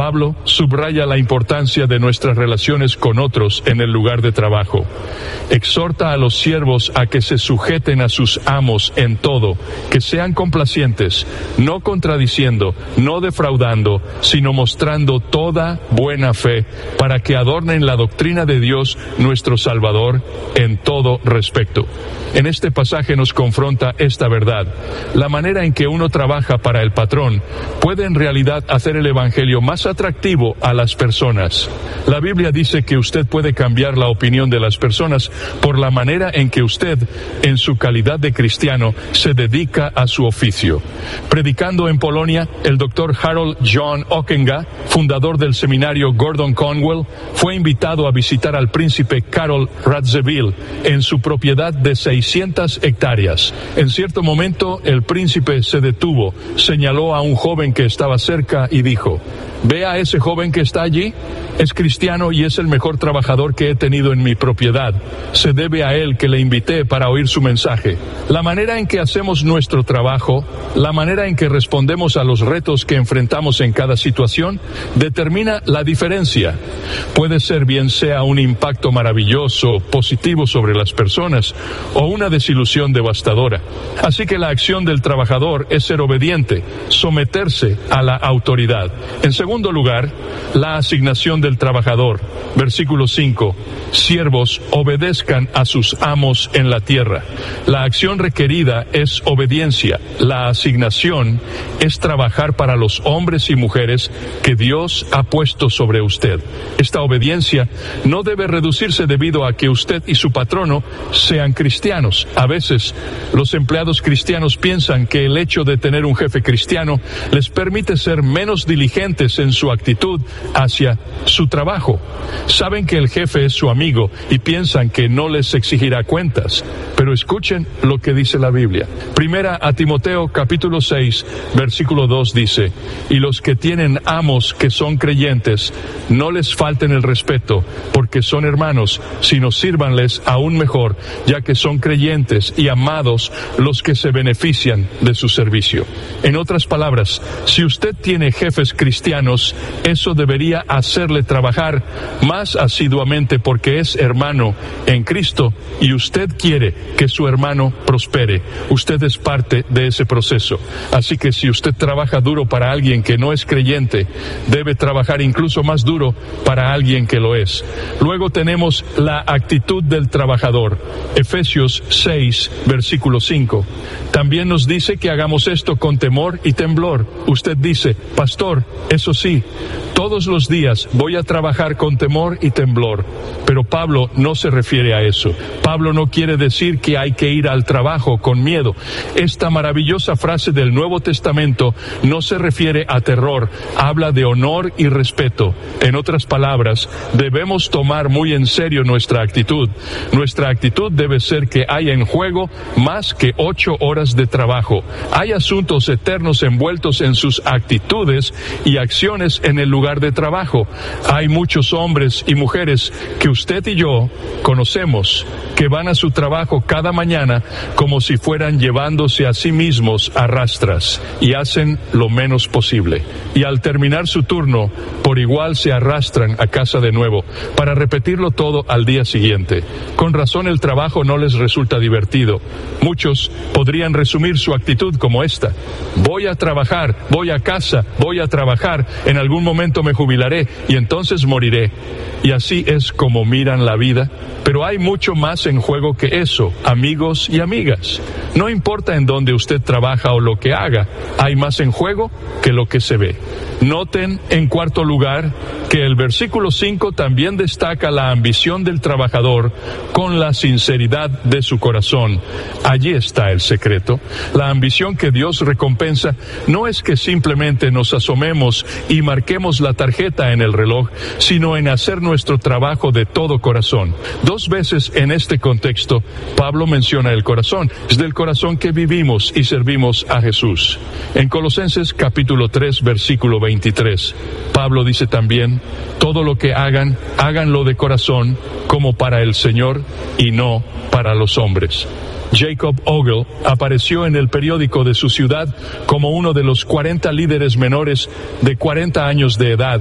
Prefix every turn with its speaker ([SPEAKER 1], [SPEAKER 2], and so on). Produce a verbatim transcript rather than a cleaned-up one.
[SPEAKER 1] Pablo subraya la importancia de nuestras relaciones con otros en el lugar de trabajo. Exhorta a los siervos a que se sujeten a sus amos en todo, que sean complacientes, no contradiciendo, no defraudando, sino mostrando toda buena fe, para que adornen la doctrina de Dios nuestro Salvador en todo respecto. En este pasaje nos confronta esta verdad. La manera en que uno trabaja para el patrón puede en realidad hacer el Evangelio más atractivo a las personas. La Biblia dice que usted puede cambiar la opinión de las personas por la manera en que usted, en su calidad de cristiano, se dedica a su oficio. Predicando en Polonia, el doctor Harold John Ockenga, fundador del seminario Gordon Conwell, fue invitado a visitar al príncipe Karol Radziwiłł en su propiedad de seiscientas hectáreas. En cierto momento, el príncipe se detuvo, señaló a un joven que estaba cerca y dijo: «¿Ve a ese joven que está allí? Es cristiano y es el mejor trabajador que he tenido en mi propiedad. Se debe a él que le invité para oír su mensaje». La manera en que hacemos nuestro trabajo, la manera en que respondemos a los retos que enfrentamos en cada situación, determina la diferencia. Puede ser bien sea un impacto maravilloso, positivo sobre las personas, o una desilusión devastadora. Así que la acción del trabajador es ser obediente, someterse a la autoridad. En segundo lugar, la asignación del trabajador. Versículo cinco. Siervos, obedezcan a sus amos en la tierra. La acción requerida es obediencia. La asignación es trabajar para los hombres y mujeres que Dios ha puesto sobre usted. Esta obediencia no debe reducirse debido a que usted y su patrono sean cristianos. A veces, los empleados cristianos piensan que el hecho de tener un jefe cristiano les permite ser menos diligentes en su actitud hacia su trabajo. Saben que el jefe es su amigo y piensan que no les exigirá cuentas. Pero escuchen lo que dice la Biblia. Primera a Timoteo capítulo seis, versículo dos dice: «Y los que tienen amos que son creyentes, no les falten el respeto, porque son hermanos, sino sírvanles aún mejor, ya que son creyentes y amados los que se benefician de su servicio». En otras palabras, si usted tiene jefes cristianos, eso debería hacerle trabajar más asiduamente porque es hermano en Cristo y usted quiere que su hermano prospere. Usted es parte de ese proceso. Así que si usted trabaja duro para alguien que no es creyente, debe trabajar incluso más duro para alguien que lo es. Luego tenemos la actitud del trabajador. Efesios seis, versículo cinco. También nos dice que hagamos esto con temor y temblor. Usted dice: «Pastor, eso sí, todos los días voy a trabajar con temor y temblor». Pero Pablo no se refiere a eso. Pablo no quiere decir que hay que ir al trabajo con miedo. Esta maravillosa frase del Nuevo Testamento no se refiere a terror, habla de honor y respeto. En otras palabras, debemos tomar muy en serio nuestra actitud. Nuestra actitud debe ser que hay en juego más que ocho horas de trabajo. Hay asuntos eternos envueltos en sus actitudes y acciones en el lugar de trabajo. Hay muchos hombres y mujeres que usted y yo conocemos que van a su trabajo cada mañana como si fueran llevándose a sí mismos a rastras y hacen lo menos posible. Y al terminar su turno, por igual se arrastran a casa de nuevo para repetirlo todo al día siguiente. Con razón el trabajo no les resulta divertido. Muchos podrían resumir su actitud como esta: voy a trabajar, voy a casa, voy a trabajar, en algún momento me jubilaré y entonces moriré. Y así es como miran la vida. Pero hay mucho más en juego que eso, amigos y amigas. No importa en dónde usted trabaja o lo que haga, hay más en juego que lo que se ve. Noten, en cuarto lugar, que el versículo cinco también destaca la ambición del trabajador con la sinceridad de su corazón. Allí está el secreto. La ambición que Dios recompensa no es que simplemente nos asomemos y marquemos la tarjeta en el reloj, sino en hacer nuestro trabajo de todo corazón. Dos veces en este contexto, Pablo menciona el corazón. Es del corazón que vivimos y servimos a Jesús. En Colosenses capítulo tres, versículo veintitrés, Pablo dice también: todo lo que hagan, háganlo de corazón, como para el Señor y no para los hombres. Jacob Ogle apareció en el periódico de su ciudad como uno de los cuarenta líderes menores de cuarenta años de edad